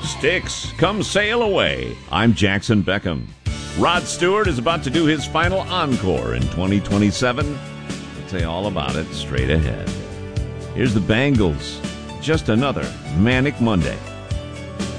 Sticks, come sail away. I'm Jackson Beckham. Rod Stewart is about to do his final encore in 2027. We'll tell you all about it straight ahead. Here's the Bangles. Just another Manic Monday.